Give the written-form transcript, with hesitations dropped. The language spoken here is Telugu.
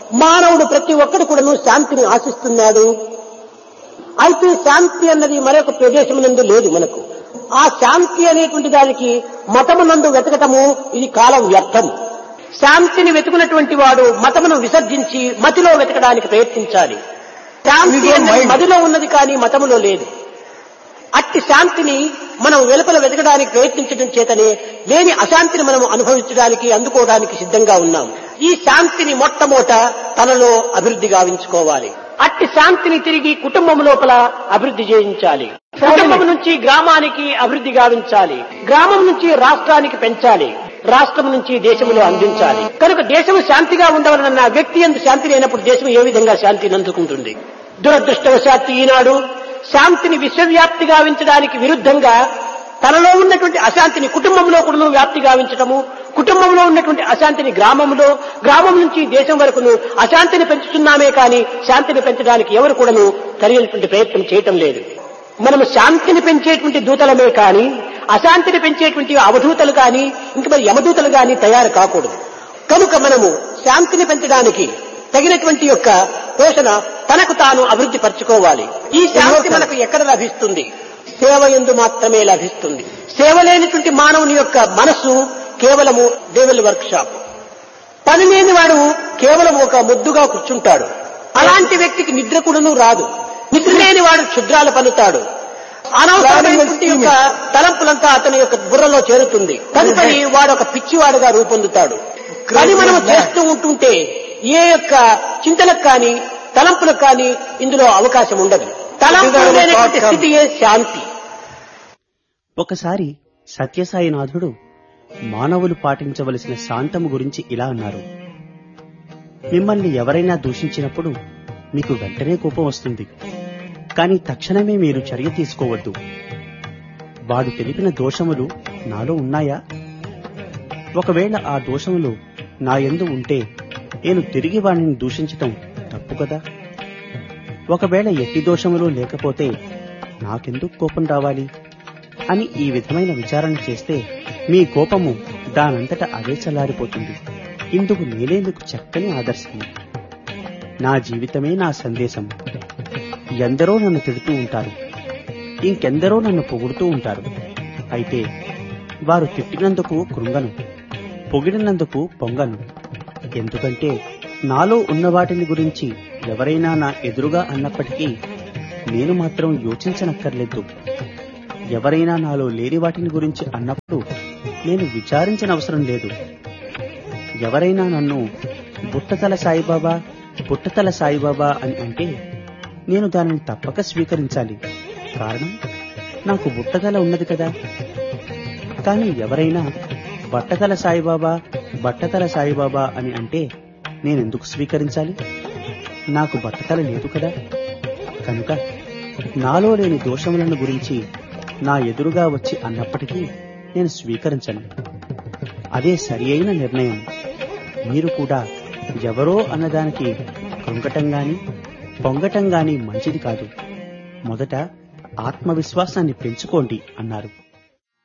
మానవుడు ప్రతి ఒక్కడు కూడాను శాంతిని ఆశిస్తున్నాడు. అయితే శాంతి అన్నది మరొక ప్రదేశమునందు లేదు మనకు. ఆ శాంతి అనేటువంటి దానికి మతమునందు వెతకటము ఇది కాలం వ్యర్థము. శాంతిని వెతుకున్నటువంటి వాడు మతమును విసర్జించి మతిలో వెతకడానికి ప్రయత్నించాలి. శాంతి అనేది మదిలో ఉన్నది కానీ మతములో లేదు. అట్టి శాంతిని మనం వెలుపల వెతకడానికి ప్రయత్నించడం చేతనే లేని అశాంతిని మనం అనుభవించడానికి అందుకోవడానికి సిద్ధంగా ఉన్నాం. ఈ శాంతిని మొట్టమొదట తనలో అభివృద్ధి గావించుకోవాలి. అట్టి శాంతిని తిరిగి కుటుంబం లోపల అభివృద్ధి చేయించాలి. కుటుంబం నుంచి గ్రామానికి అభివృద్ధి గావించాలి. గ్రామం నుంచి రాష్ట్రానికి పెంచాలి. రాష్ట్రం నుంచి దేశంలో అందించాలి. కనుక దేశం శాంతిగా ఉండవలనన్న వ్యక్తి యందు శాంతి లేనప్పుడు దేశం ఏ విధంగా శాంతిని అందుకుంటుంది? దురదృష్టవశాత్తు ఈనాడు శాంతిని విశ్వవ్యాప్తి గావించడానికి విరుద్ధంగా తనలో ఉన్నటువంటి అశాంతిని కుటుంబంలో కూడా వ్యాప్తి గావించటము, కుటుంబంలో ఉన్నటువంటి అశాంతిని గ్రామంలో, గ్రామం నుంచి దేశం వరకును అశాంతిని పెంచుతున్నామే కానీ శాంతిని పెంచడానికి ఎవరు కూడాను సరైనటువంటి ప్రయత్నం చేయటం లేదు. మనము శాంతిని పెంచేటువంటి దూతలమే కానీ అశాంతిని పెంచేటువంటి అవధూతలు కానీ ఇంక మరి యమదూతలు కానీ తయారు కాకూడదు. కనుక మనము శాంతిని పెంచడానికి తగినటువంటి యొక్క పోషణ తనకు తాను అభివృద్ధి పరచుకోవాలి. ఈ శాంతి మనకు ఎక్కడ లభిస్తుంది? సేవ యందు మాత్రమే లభిస్తుంది. సేవ లేనటువంటి మానవుని యొక్క మనస్సు కేవలము డెవిల్ వర్క్ షాప్. పని లేని వాడు కేవలం ఒక ముద్దుగా కూర్చుంటాడు. అలాంటి వ్యక్తికి నిద్ర కూడాను రాదు. నిద్ర లేని వాడు క్షుద్రాలు పలుతాడు. అనవసరమైనటువంటి యొక్క తలంపులంతా అతని యొక్క బుర్రలో చేరుతుంది. తదుపరి వాడు ఒక పిచ్చివాడుగా రూపొందుతాడు. కానీ మనం చేస్తూ ఉంటుంటే ఏ యొక్క చింతలకు కానీ తలంపులకు కానీ ఇందులో అవకాశం ఉండదు. తలంపులు లేనటువంటి స్థితియే శాంతి. ఒకసారి సత్యసాయినాథుడు మానవులు పాటించవలసిన శాంతము గురించి ఇలా అన్నారు. మిమ్మల్ని ఎవరైనా దూషించినప్పుడు మీకు వెంటనే కోపం వస్తుంది. కానీ తక్షణమే మీరు చర్య తీసుకోవద్దు. వాడు తెలిపిన దోషములు నాలో ఉన్నాయా? ఒకవేళ ఆ దోషములు నా యందు ఉంటే నేను తిరిగి వాడిని దూషించటం తప్పు కదా? ఒకవేళ ఎట్టి దోషములు లేకపోతే నాకెందుకు కోపం రావాలి అని ఈ విధమైన విచారణ చేస్తే మీ కోపము దానంతట అదే చల్లారిపోతుంది. ఇందుకు నేనే మీకు చక్కని ఆదర్శము. నా జీవితమే నా సందేశం. ఎందరో నన్ను తిడుతూ ఉంటారు, ఇంకెందరో నన్ను పొగుడుతూ ఉంటారు. అయితే వారు తిట్టినందుకు కృంగను, పొగిడినందుకు పొంగను. ఎందుకంటే నాలో ఉన్న వాటిని గురించి ఎవరైనా నా ఎదురుగా అన్నప్పటికీ నేను మాత్రం యోచించనక్కర్లేదు. ఎవరైనా నాలో లేని వాటిని గురించి అన్నప్పుడు నేను విచారించనవసరం లేదు. ఎవరైనా నన్ను బుట్టతల సాయిబాబా, బుట్టతల సాయిబాబా అని అంటే నేను దానిని తప్పక స్వీకరించాలి. కారణం నాకు బుట్టతల ఉన్నది కదా. కానీ ఎవరైనా బట్టతల సాయిబాబా, బట్టతల సాయిబాబా అని అంటే నేనెందుకు స్వీకరించాలి? నాకు బట్టతల లేదు కదా. కనుక నాలో లేని దోషములను గురించి నా ఎదురుగా వచ్చి అన్నప్పటికీ నేను స్వీకరించను. అదే సరి అయిన నిర్ణయం. మీరు కూడా ఎవరో అన్నదానికి కృంగటం గాని పొంగటం గాని మంచిది కాదు. మొదట ఆత్మవిశ్వాసాన్ని పెంచుకోండి అన్నారు.